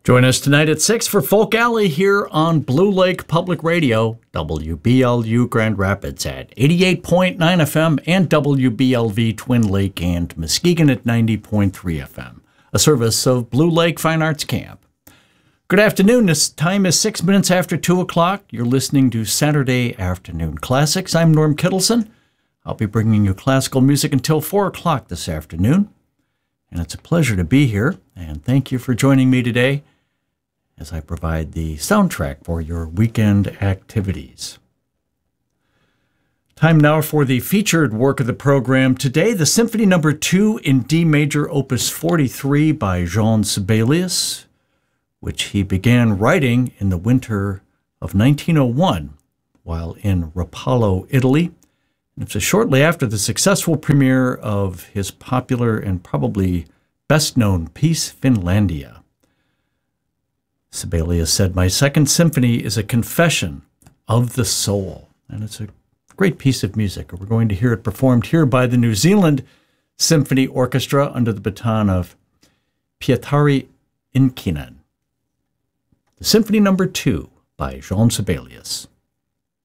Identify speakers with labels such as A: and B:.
A: Join us tonight at 6 for Folk Alley here on Blue Lake Public Radio, WBLU Grand Rapids at 88.9 FM and WBLV Twin Lake and Muskegon at 90.3 FM, a service of Blue Lake Fine Arts Camp. Good afternoon. This time is 6 minutes after 2 o'clock. You're listening to Saturday Afternoon Classics. I'm Norm Kittleson. I'll be bringing you classical music until 4 o'clock this afternoon. And it's a pleasure to be here, and thank you for joining me today as I provide the soundtrack for your weekend activities. Time now for the featured work of the program. Today, the Symphony No. 2 in D Major, Opus 43 by Jean Sibelius, which he began writing in the winter of 1901 while in Rapallo, Italy. And it was shortly after the successful premiere of his popular and probably best-known piece, Finlandia. Sibelius said, "My second symphony is a confession of the soul." And it's a great piece of music. We're going to hear it performed here by the New Zealand Symphony Orchestra under the baton of Pietari Inkinen. The Symphony No. 2 by Jean Sibelius.